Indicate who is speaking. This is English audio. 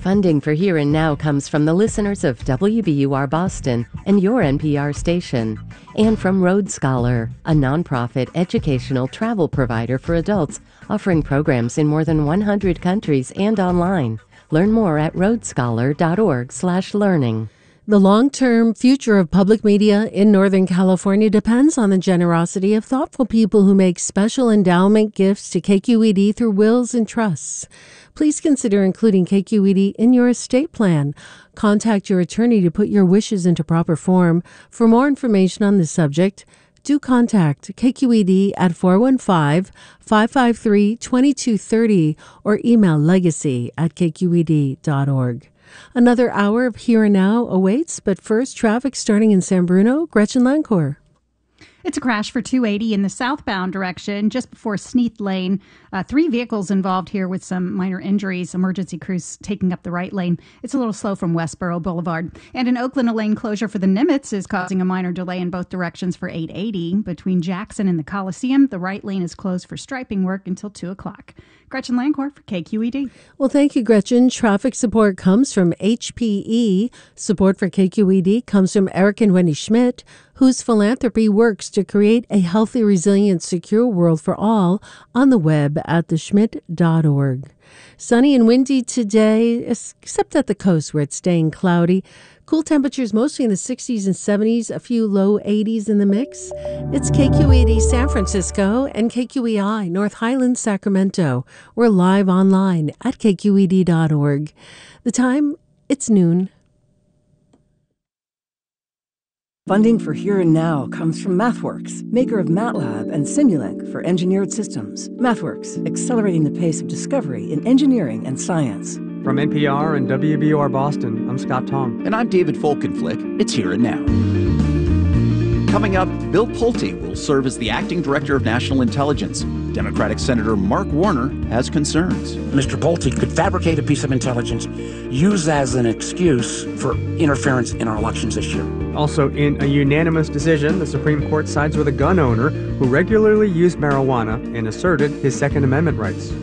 Speaker 1: Funding for Here and Now comes from the listeners of WBUR Boston and your NPR station, and from Road Scholar, a nonprofit educational travel provider for adults offering programs in more than 100 countries and online. Learn more at roadscholar.org/learning.
Speaker 2: The long-term future of public media in Northern California depends on the generosity of thoughtful people who make special endowment gifts to KQED through wills and trusts. Please consider including KQED in your estate plan. Contact your attorney to put your wishes into proper form. For more information on this subject, do contact KQED at 415-553-2230 or email legacy@kqed.org. Another hour of Here and Now awaits, but first, traffic starting in San Bruno. Gretchen Lancor.
Speaker 3: It's a crash for 280 in the southbound direction just before Sneath Lane. 3 vehicles involved here with some minor injuries. Emergency crews taking up the right lane. It's a little slow from Westboro Boulevard. And in Oakland, a lane closure for the Nimitz is causing a minor delay in both directions for 880. Between Jackson and the Coliseum, the right lane is closed for striping work until 2 o'clock. Gretchen Lancor for KQED.
Speaker 2: Well, thank you, Gretchen. Traffic support comes from HPE. Support for KQED comes from Eric and Wendy Schmidt, whose philanthropy works to create a healthy, resilient, secure world for all on the web at theschmidt.org. Sunny and windy today, except at the coast where it's staying cloudy. Cool temperatures mostly in the 60s and 70s, a few low 80s in the mix. It's KQED San Francisco and KQEI North Highlands, Sacramento. We're live online at kqed.org. The time, it's noon.
Speaker 4: Funding for Here and Now comes from MathWorks, maker of MATLAB and Simulink for engineered systems. MathWorks, accelerating the pace of discovery in engineering and science.
Speaker 5: From NPR and WBUR Boston, I'm Scott Tong.
Speaker 6: And I'm David Folkenflik. It's Here and Now. Coming up, Bill Pulte will serve as the acting director of national intelligence. Democratic Senator Mark Warner has concerns.
Speaker 7: Mr. Pulte could fabricate a piece of intelligence used as an excuse for interference in our elections this year.
Speaker 5: Also, in a unanimous decision, the Supreme Court sides with a gun owner who regularly used marijuana and asserted his Second Amendment rights.